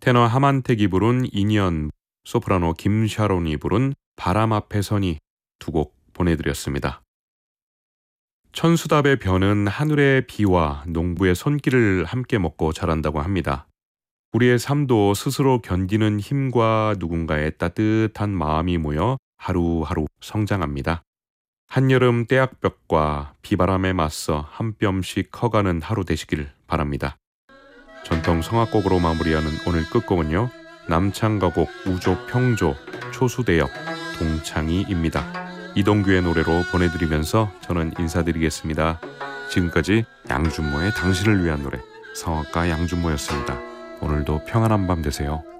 테너 하만택이 부른 인연, 소프라노 김샤론이 부른 바람 앞에 서니 두 곡 보내드렸습니다. 천수답의 벼는 하늘의 비와 농부의 손길을 함께 먹고 자란다고 합니다. 우리의 삶도 스스로 견디는 힘과 누군가의 따뜻한 마음이 모여 하루하루 성장합니다. 한여름 떼약볕과 비바람에 맞서 한 뼘씩 커가는 하루 되시길 바랍니다. 전통 성악곡으로 마무리하는 오늘 끝곡은요. 남창가곡 우조 평조 초수대역 동창이입니다. 이동규의 노래로 보내드리면서 저는 인사드리겠습니다. 지금까지 양준모의 당신을 위한 노래 성악가 양준모였습니다. 오늘도 평안한 밤 되세요.